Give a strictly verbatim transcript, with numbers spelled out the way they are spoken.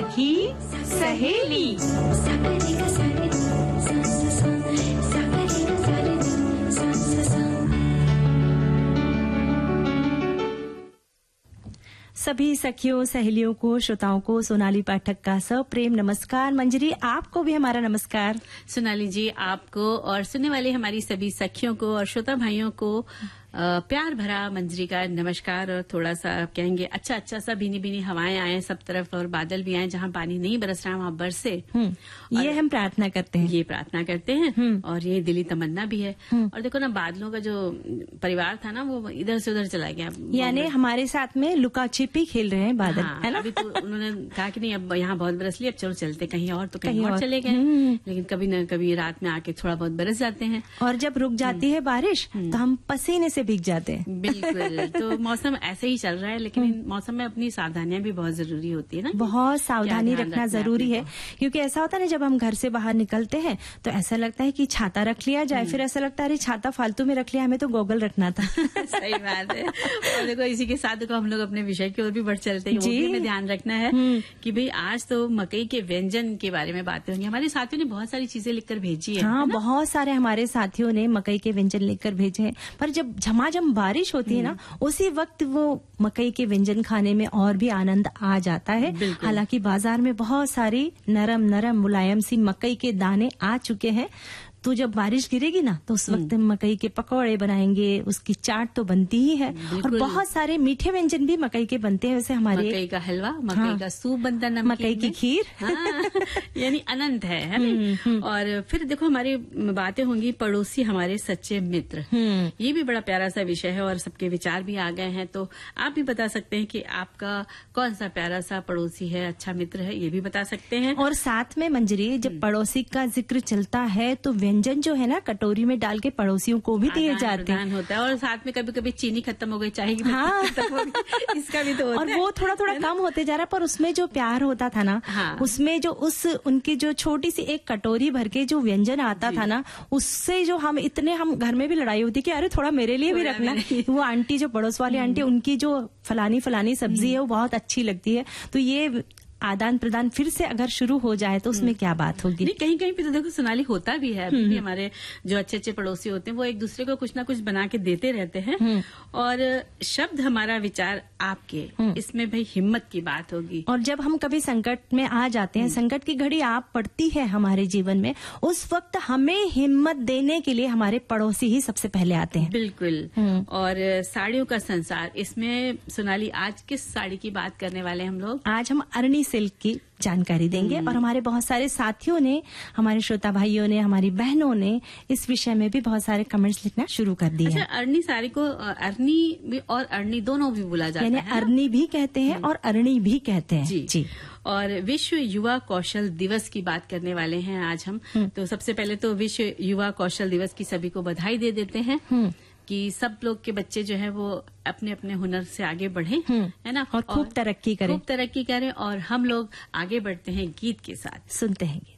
सखी सहेली। सभी सखियों सहेलियों को, श्रोताओं को सोनाली पाठक का सप्रेम नमस्कार। मंजरी, आपको भी हमारा नमस्कार। सोनाली जी, आपको और सुनने वाले हमारी सभी सखियों को और श्रोता भाइयों को आ, प्यार भरा मंजरी का नमस्कार। और थोड़ा सा कहेंगे अच्छा अच्छा सा भीनी भीनी हवाएं आए सब तरफ और बादल भी आए, जहां पानी नहीं बरस रहा वहां बरसे, ये हम प्रार्थना करते हैं। ये प्रार्थना करते हैं और ये दिली तमन्ना भी है। और देखो ना, बादलों का जो परिवार था ना वो इधर से उधर चला गया, यानी हमारे साथ में लुका छिपी खेल रहे हैं बादल। हाँ, है ना? अभी तो उन्होंने कहा कि नहीं अब यहाँ बहुत बरस लिया, अब चलो चलते कहीं और, तो कहीं, कहीं और, और चले गए। लेकिन कभी न कभी रात में आके थोड़ा बहुत बरस जाते हैं और जब रुक जाती है बारिश तो हम पसीने से भीग जाते हैं। बिल्कुल। तो मौसम ऐसे ही चल रहा है, लेकिन इन मौसम में अपनी सावधानियां भी बहुत जरूरी होती है ना। बहुत सावधानी रखना जरूरी है, क्योंकि ऐसा होता है ना जब हम घर से बाहर निकलते हैं तो ऐसा लगता है कि छाता रख लिया जाए, फिर ऐसा लगता है अरे छाता फालतू में रख लिया, हमें तो गोगल रखना था। सही बात है। और देखो इसी के साथ देखो हम लोग अपने विषय की ओर भी बढ़ चलते हैं। वो भी हमें ध्यान रखना है कि भाई आज तो मकई के व्यंजन के बारे में बातें होंगी। हमारे साथियों ने बहुत सारी चीजें लिखकर भेजी है। हाँ, बहुत सारे हमारे साथियों ने मकई के व्यंजन लिखकर भेजे हैं। पर जब झमाझम बारिश होती है ना, उसी वक्त वो मकई के व्यंजन खाने में और भी आनंद आ जाता है। हालांकि बाजार में बहुत सारी नरम नरम मुलायम सी मकई के दाने आ चुके हैं, तो जब बारिश गिरेगी ना तो उस वक्त मकई के पकौड़े बनाएंगे, उसकी चाट तो बनती ही है। और बहुत सारे मीठे व्यंजन भी मकई के बनते हैं। वैसे हमारे मकई का हलवा, मकई हाँ, का सूप बनता है, मकई की खीर, हाँ, यानी अनंत है, है ना? और फिर देखो हमारी बातें होंगी पड़ोसी हमारे सच्चे मित्र। ये भी बड़ा प्यारा सा विषय है और सबके विचार भी आ गए हैं। तो आप भी बता सकते हैं कि आपका कौन सा प्यारा सा पड़ोसी है, अच्छा मित्र है, ये भी बता सकते हैं। और साथ में मंजरी, जब पड़ोसी का जिक्र चलता है तो व्यंजन जो है ना कटोरी में डाल के पड़ोसियों को भी दिए जाते हैं। होता है। और साथ में कभी कभी चीनी खत्म हो गई, चाय की हाँ, खत्म हो गई, इसका भी तो होता और है। वो थोड़ा थोड़ा कम होते जा रहा, पर उसमें जो प्यार होता था ना, हाँ, उसमें जो उस उनकी जो छोटी सी एक कटोरी भर के जो व्यंजन आता था ना, उससे जो हम इतने हम घर में भी लड़ाई होती कि अरे थोड़ा मेरे लिए भी रखना। वो आंटी जो पड़ोस वाली आंटी, उनकी जो फलानी फलानी सब्जी है वो बहुत अच्छी लगती है। तो ये आदान प्रदान फिर से अगर शुरू हो जाए तो उसमें क्या बात होगी। नहीं, कहीं कहीं पे तो देखो सोनाली होता भी है। अभी भी हमारे जो अच्छे अच्छे पड़ोसी होते हैं वो एक दूसरे को कुछ ना कुछ बना के देते रहते हैं। और शब्द हमारा विचार आपके, इसमें भाई हिम्मत की बात होगी। और जब हम कभी संकट में आ जाते हैं, संकट की घड़ी आप पड़ती है हमारे जीवन में, उस वक्त हमें हिम्मत देने के लिए हमारे पड़ोसी ही सबसे पहले आते हैं। बिल्कुल। और साड़ियों का संसार, इसमें सोनाली आज किस साड़ी की बात करने वाले हम लोग? आज हम अरनी सिल्क की जानकारी देंगे। और हमारे बहुत सारे साथियों ने, हमारे श्रोता भाइयों ने, हमारी बहनों ने इस विषय में भी बहुत सारे कमेंट्स लिखना शुरू कर दिए। अच्छा, अरनी साड़ी को अरनी भी और अरनी दोनों भी बोला जाता है, यानी अरनी भी कहते हैं और अरणी भी कहते हैं। जी, जी। और विश्व युवा कौशल दिवस की बात करने वाले हैं आज हम। तो सबसे पहले तो विश्व युवा कौशल दिवस की सभी को बधाई दे देते हैं कि सब लोग के बच्चे जो है वो अपने अपने हुनर से आगे बढ़े, है ना, और खूब तरक्की करें, खूब तरक्की करें। और हम लोग आगे बढ़ते हैं गीत के साथ। सुनते हैं गीत।